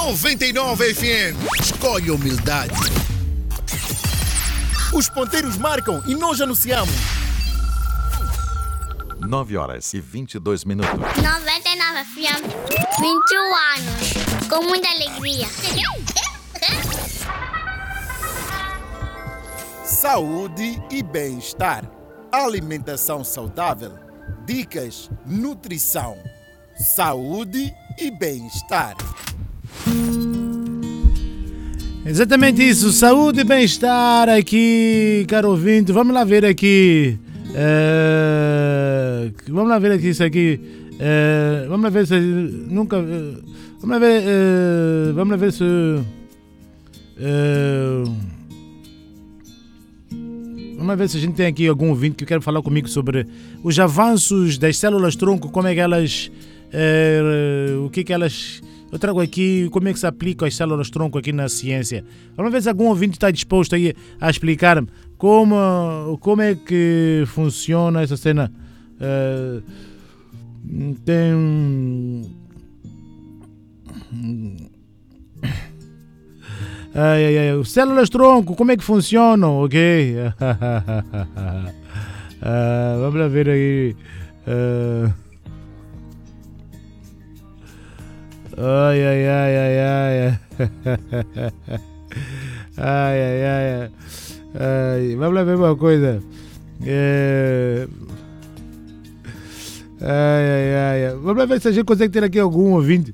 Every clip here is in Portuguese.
99 FM. Escolhe humildade. Os ponteiros marcam e nós anunciamos. 9h22. 99 FM, 21 anos, com muita alegria. Saúde e bem-estar. Alimentação saudável. Dicas, nutrição. Saúde e bem-estar. Exatamente isso, saúde e bem-estar aqui, caro ouvinte. Vamos lá ver aqui. Vamos lá ver aqui isso aqui. Vamos lá ver se nunca. Vamos lá ver. Vamos lá ver se. Vamos lá ver se a gente tem aqui algum ouvinte que quer falar comigo sobre os avanços das células-tronco, como é que elas. O que elas. Eu trago aqui como é que se aplicam as células-tronco aqui na ciência. Vamos ver se algum ouvinte está disposto aí a explicar-me como é que funciona essa cena. Tem. Células-tronco, como é que funcionam? Ok. Vamos lá ver aí. Vamos lá ver uma coisa. Vamos lá ver se a gente consegue ter aqui algum ouvinte.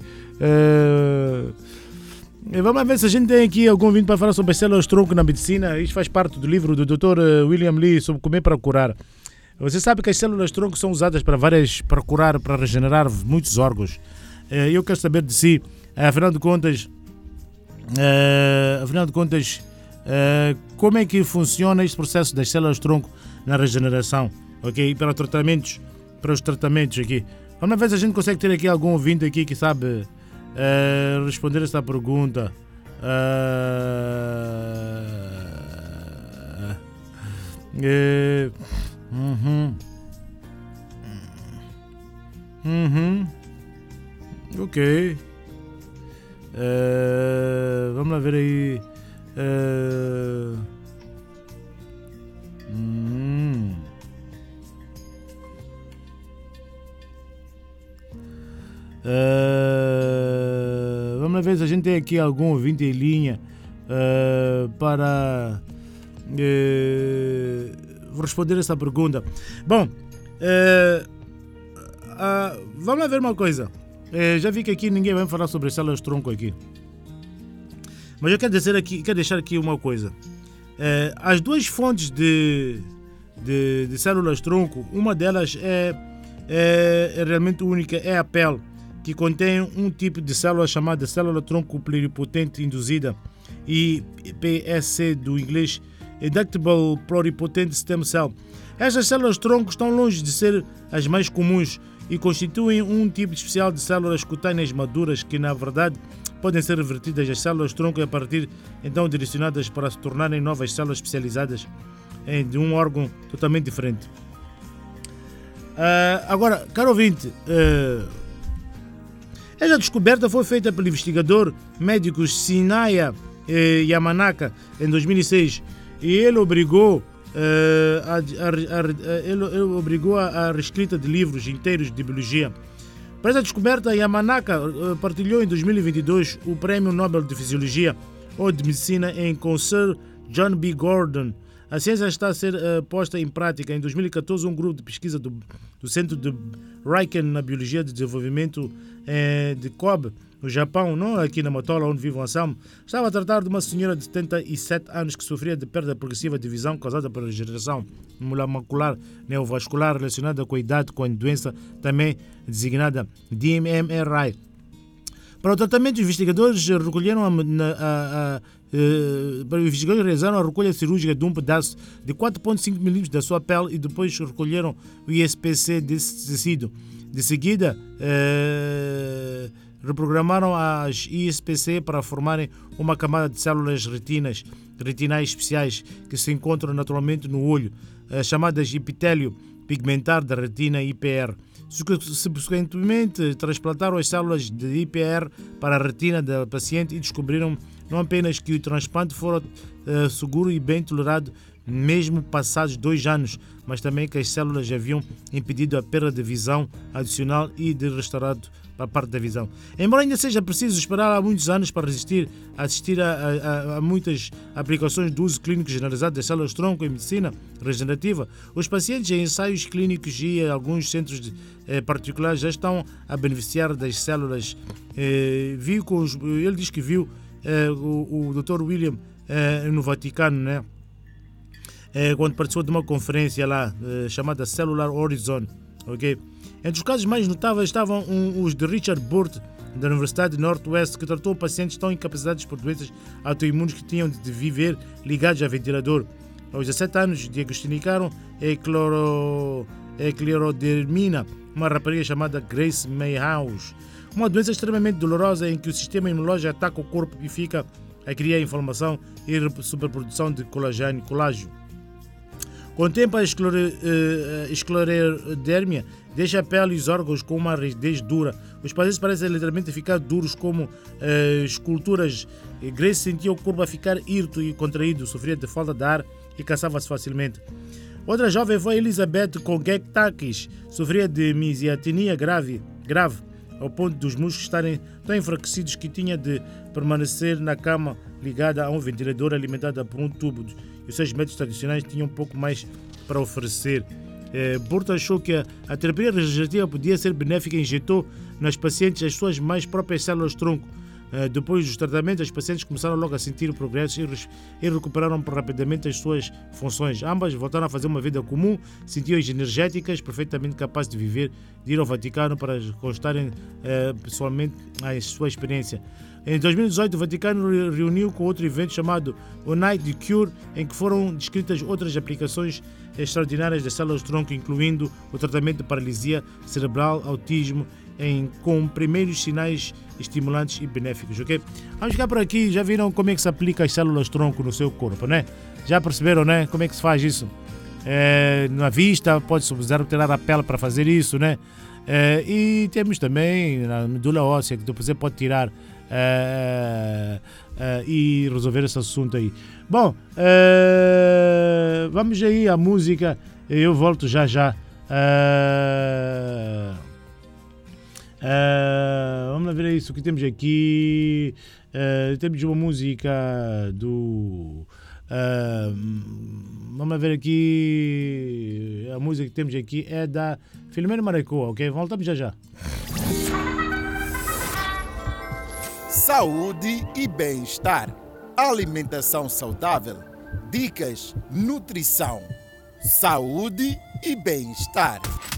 Vamos lá ver se a gente tem aqui algum ouvinte para falar sobre as células-tronco na medicina. Isto faz parte do livro do Dr. William Li sobre comer para curar. Você sabe que as células-tronco são usadas para curar, para regenerar muitos órgãos. Eu quero saber de si, afinal de contas, como é que funciona este processo das células-tronco na regeneração, ok? Para os tratamentos aqui. Vamos ver se a gente consegue ter aqui algum ouvinte aqui que sabe responder esta pergunta. Ok. Vamos lá ver aí. Vamos lá ver se a gente tem aqui algum ouvinte em linha para responder essa pergunta. Bom, vamos lá ver uma coisa. Já vi que aqui ninguém vai falar sobre células-tronco aqui. Mas eu quero deixar aqui uma coisa. As duas fontes de células-tronco, uma delas é realmente única, é a pele, que contém um tipo de célula chamada célula-tronco pluripotente induzida, IPSC do inglês, Inductible Pluripotent Stem Cell. Estas células-tronco estão longe de ser as mais comuns e constituem um tipo especial de células cutâneas maduras que, na verdade, podem ser revertidas às células-tronco e a partir então direcionadas para se tornarem novas células especializadas de um órgão totalmente diferente. Agora, caro ouvinte, essa descoberta foi feita pelo investigador médico Shinaya Yamanaka em 2006 e ele obrigou a reescrita de livros inteiros de biologia. Para essa descoberta, Yamanaka partilhou em 2022 o Prêmio Nobel de Fisiologia ou de Medicina com Sir John B. Gordon. A ciência está a ser posta em prática. Em 2014, um grupo de pesquisa do Centro de Riken na Biologia de Desenvolvimento de Kobe, no Japão, não aqui na Matola, onde vive o Anselmo, estava a tratar de uma senhora de 77 anos que sofria de perda progressiva de visão causada por regeneração macular neovascular relacionada com a idade, com a doença também designada DMRI. Para o tratamento, os investigadores realizaram a recolha cirúrgica de um pedaço de 4,5 mm da sua pele e depois recolheram o ISPC desse tecido. De seguida, reprogramaram as ISPC para formarem uma camada de células retinais especiais que se encontram naturalmente no olho, chamadas epitélio pigmentar da retina IPR. Subsequentemente, transplantaram as células de IPR para a retina da paciente e descobriram não apenas que o transplante fora seguro e bem tolerado, mesmo passados 2 anos, mas também que as células haviam impedido a perda de visão adicional e de restaurado a parte da visão. Embora ainda seja preciso esperar há muitos anos para assistir a muitas aplicações do uso clínico generalizado das células-tronco em medicina regenerativa, os pacientes em ensaios clínicos e alguns centros particulares já estão a beneficiar das células. Ele diz que viu o Dr. William no Vaticano, né? Quando participou de uma conferência lá chamada Cellular Horizon, ok? Entre os casos mais notáveis estavam os de Richard Burt, da Universidade de Northwest, que tratou pacientes tão incapacitados por doenças autoimunes que tinham de viver ligados a ventilador. Aos 17 anos, diagnosticaram esclerodermina, uma rapariga chamada Grace Mayhouse, uma doença extremamente dolorosa em que o sistema imunológico ataca o corpo e fica a criar inflamação e superprodução de colágeno. Com o tempo, a esclerodermia deixa a pele e os órgãos com uma rigidez dura. Os pacientes parecem literalmente ficar duros como esculturas. Grace sentia o corpo a ficar hirto e contraído, sofria de falta de ar e cansava-se facilmente. Outra jovem foi Elizabeth Kongek-Takis, sofria de mesiatenia grave, ao ponto dos músculos estarem tão enfraquecidos que tinha de permanecer na cama ligada a um ventilador alimentado por um tubo. Os seus métodos tradicionais tinham um pouco mais para oferecer. Burt achou que a terapia regenerativa podia ser benéfica e injetou nas pacientes as suas mais próprias células-tronco. Depois dos tratamentos, os pacientes começaram logo a sentir o progresso e recuperaram rapidamente as suas funções. Ambas voltaram a fazer uma vida comum, sentiam-se energéticas, perfeitamente capazes de viver, de ir ao Vaticano para constarem pessoalmente a sua experiência. Em 2018, o Vaticano reuniu com outro evento chamado o Night the Cure, em que foram descritas outras aplicações extraordinárias das células-tronco, incluindo o tratamento de paralisia cerebral, autismo, com primeiros sinais estimulantes e benéficos, ok? Vamos ficar por aqui. Já viram como é que se aplica as células-tronco no seu corpo, né? Já perceberam, né? Como é que se faz isso? Na vista, pode-se usar o tirar a pele para fazer isso, né? E temos também a medula óssea, que você pode tirar e resolver esse assunto aí. Bom, vamos aí à música. Eu volto já. Vamos ver isso que temos aqui. Temos uma música do... vamos ver aqui. A música que temos aqui é da Filomena Maracó, ok? Voltamos já. Saúde e bem-estar. Alimentação saudável. Dicas, nutrição. Saúde e bem-estar.